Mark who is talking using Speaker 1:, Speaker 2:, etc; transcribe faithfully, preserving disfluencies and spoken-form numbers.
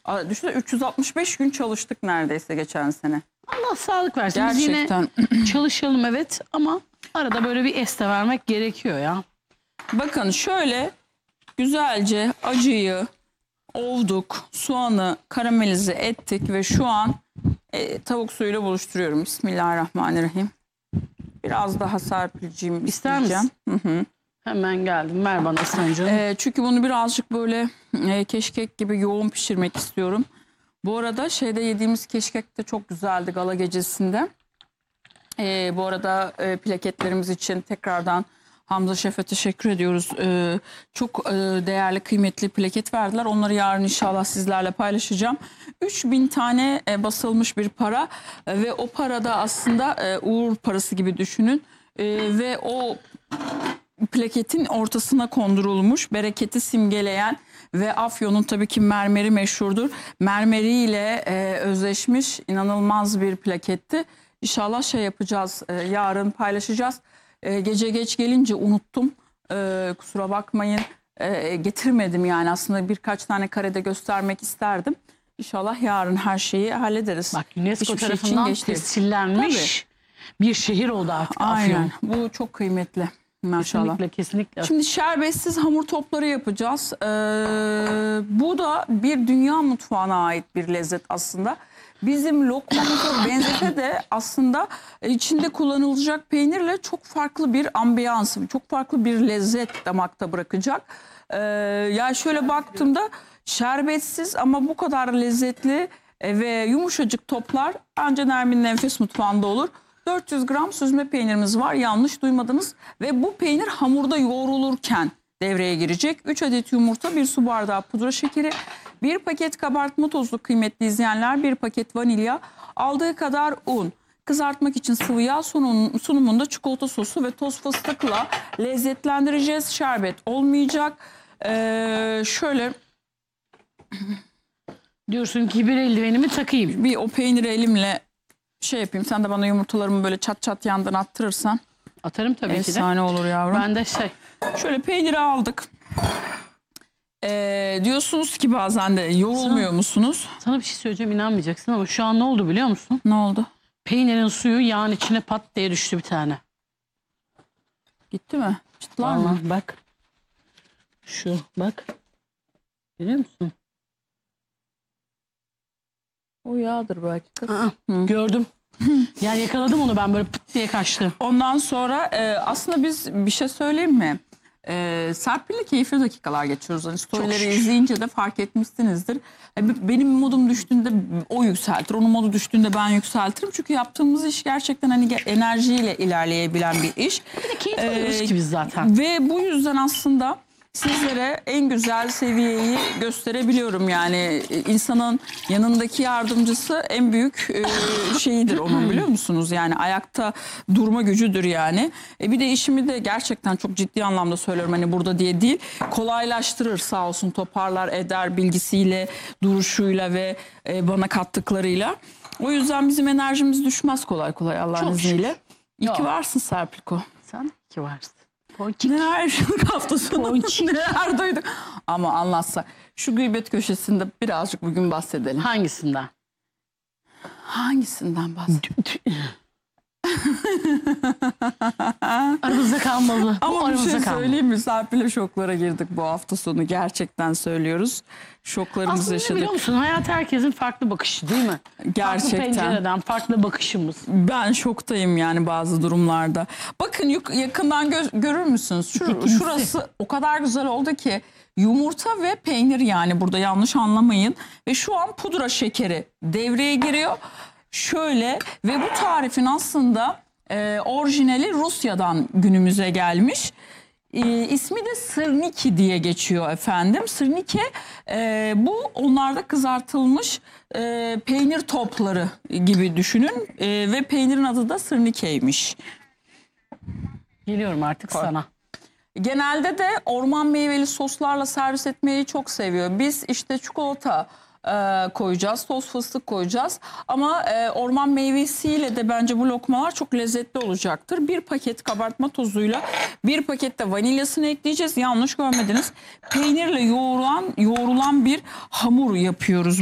Speaker 1: Düşünsene üç yüz altmış beş gün çalıştık neredeyse geçen sene.
Speaker 2: Allah sağlık versin.
Speaker 1: Gerçekten.
Speaker 2: Biz yine çalışalım evet ama arada böyle bir es de vermek gerekiyor ya.
Speaker 1: Bakın şöyle güzelce acıyı ovduk, soğanı karamelize ettik ve şu an e, tavuk suyuyla buluşturuyorum. Bismillahirrahmanirrahim. Biraz daha Serpil'ciğim
Speaker 2: İster
Speaker 1: isteyeceğim.
Speaker 2: misin?
Speaker 1: Hı hı.
Speaker 2: Hemen geldim. Ver bana Sancım.
Speaker 1: E, çünkü bunu birazcık böyle e, keşkek gibi yoğun pişirmek istiyorum. Bu arada şeyde yediğimiz keşkek de çok güzeldi gala gecesinde. E, bu arada e, plaketlerimiz için tekrardan Hamza Şef'e teşekkür ediyoruz. Ee, çok e, değerli, kıymetli plaket verdiler. Onları yarın inşallah sizlerle paylaşacağım. üç bin tane e, basılmış bir para e, ve o parada aslında e, uğur parası gibi düşünün. E, ve o plaketin ortasına kondurulmuş, bereketi simgeleyen ve Afyon'un tabii ki mermeri meşhurdur. Mermeriyle e, özleşmiş inanılmaz bir plaketti. İnşallah şey yapacağız, e, yarın paylaşacağız. E, gece geç gelince unuttum. E, kusura bakmayın. E, getirmedim yani. Aslında birkaç tane karede göstermek isterdim. İnşallah yarın her şeyi hallederiz.
Speaker 2: Bak UNESCO
Speaker 1: Hiçbir şey için
Speaker 2: tarafından
Speaker 1: geç değil.
Speaker 2: tescillenmiş bir şehir oldu artık Afyon.
Speaker 1: Aynen. Bu çok kıymetli. Maşallah.
Speaker 2: Kesinlikle kesinlikle.
Speaker 1: Şimdi şerbetsiz hamur topları yapacağız. Ee, bu da bir dünya mutfağına ait bir lezzet aslında. Bizim lokmamıza benzese de aslında içinde kullanılacak peynirle çok farklı bir ambiyans, çok farklı bir lezzet damakta bırakacak. Ee, yani şöyle baktığımda şerbetsiz ama bu kadar lezzetli ve yumuşacık toplar ancak Nermin'in Enfes Mutfağı'nda olur. dört yüz gram süzme peynirimiz var, yanlış duymadınız ve bu peynir hamurda yoğrulurken devreye girecek. üç adet yumurta, bir su bardağı pudra şekeri, bir paket kabartma tozu kıymetli izleyenler, bir paket vanilya, aldığı kadar un. Kızartmak için sıvı yağ, sunumunda çikolata sosu ve toz fıstıkla lezzetlendireceğiz. Şerbet olmayacak. Ee, şöyle
Speaker 2: Diyorsun ki bir eldivenimi takayım.
Speaker 1: bir o peyniri elimle şey yapayım. Sen de bana yumurtalarımı böyle çat çat yandan attırırsan.
Speaker 2: Atarım tabii ki de.
Speaker 1: Efsane olur yavrum.
Speaker 2: Ben de şey.
Speaker 1: Şöyle peyniri aldık. Ee, diyorsunuz ki bazen de yorulmuyor
Speaker 2: Sana-
Speaker 1: musunuz?
Speaker 2: Sana bir şey söyleyeceğim, inanmayacaksın ama şu an ne oldu biliyor musun?
Speaker 1: Ne oldu?
Speaker 2: Peynirin suyu yağın içine pat diye düştü bir tane.
Speaker 1: Gitti mi? Çıtlar mı?
Speaker 2: Vallahi bak. Şu bak. Görüyor musun?
Speaker 1: O yağdır belki. kız.
Speaker 2: Aa, gördüm. Yani yakaladım onu ben, böyle pıt diye kaçtı.
Speaker 1: Ondan sonra e, aslında biz bir şey söyleyeyim mi? E, Serpil'le keyifli dakikalar geçiyoruz. Hani storyleri
Speaker 2: şükür.
Speaker 1: izleyince de fark etmişsinizdir. E, benim modum düştüğünde o yükseltir. Onun modu düştüğünde ben yükseltirim. Çünkü yaptığımız iş gerçekten hani enerjiyle ilerleyebilen bir iş.
Speaker 2: Bir de keyif
Speaker 1: Ee,
Speaker 2: alıyoruz ki biz zaten.
Speaker 1: Ve bu yüzden aslında sizlere en güzel seviyeyi gösterebiliyorum. Yani insanın yanındaki yardımcısı en büyük e, şeyidir onun, biliyor musunuz? Yani ayakta durma gücüdür yani. E bir de işimi de gerçekten çok ciddi anlamda söylüyorum, hani burada diye değil. Kolaylaştırır sağ olsun, toparlar eder bilgisiyle, duruşuyla ve e, bana kattıklarıyla. O yüzden bizim enerjimiz düşmez kolay kolay Allah'ın
Speaker 2: Çok
Speaker 1: izniyle. İyi ki
Speaker 2: Ya.
Speaker 1: varsın Serpilko.
Speaker 2: Sen ki varsın. Ponçik.
Speaker 1: Neler hafta sonu
Speaker 2: Ponçik.
Speaker 1: neler duyduk. Ama anlatsa şu gıybet köşesinde birazcık bugün bahsedelim.
Speaker 2: Hangisinden?
Speaker 1: Hangisinden bahsedelim?
Speaker 2: Aramızda kalmalı. Bu
Speaker 1: Ama bir
Speaker 2: aramızda
Speaker 1: şey
Speaker 2: kalmalı.
Speaker 1: söyleyeyim mi? Serpil'e şoklara girdik bu hafta sonu. Gerçekten söylüyoruz. Şoklarımızı
Speaker 2: Aslında ne
Speaker 1: yaşadık.
Speaker 2: biliyor musun? Hayat herkesin farklı bakışı değil mi?
Speaker 1: Gerçekten.
Speaker 2: Farklı pencereden, farklı bakışımız.
Speaker 1: Ben şoktayım yani bazı durumlarda. Bakın yuk- yakından gö- görür müsünüz? Şu, şurası o kadar güzel oldu ki, yumurta ve peynir, yani burada yanlış anlamayın. Ve şu an pudra şekeri devreye giriyor. Şöyle, ve bu tarifin aslında e, orijinali Rusya'dan günümüze gelmiş. E, ismi de sırniki diye geçiyor efendim. Sırnike e, bu onlarda kızartılmış e, peynir topları gibi düşünün. E, ve peynirin adı da sırnikeymiş.
Speaker 2: Geliyorum artık sana.
Speaker 1: Genelde de orman meyveli soslarla servis etmeyi çok seviyor. Biz işte çikolata e, koyacağız, toz fıstık koyacağız. Ama e, orman meyvesiyle de bence bu lokmalar çok lezzetli olacaktır. Bir paket kabartma tozuyla bir paket de vanilyasını ekleyeceğiz. Yanlış görmediniz. Peynirle yoğrulan, yoğrulan bir hamur yapıyoruz.